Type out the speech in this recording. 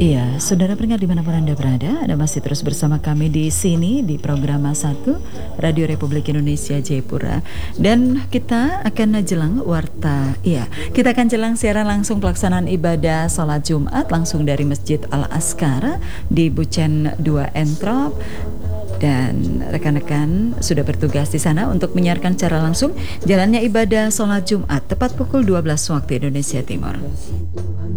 Iya, saudara pendengar dimanapun Anda berada, Anda masih terus bersama kami di sini di program satu Radio Republik Indonesia Jayapura. Dan kita akan jelang warta, iya, kita akan jelang siaran langsung pelaksanaan ibadah sholat Jumat langsung dari Masjid Al-Askara di Bucen 2 Entrop. Dan rekan-rekan sudah bertugas di sana untuk menyiarkan secara langsung jalannya ibadah sholat Jumat tepat pukul 12 waktu Indonesia Timur.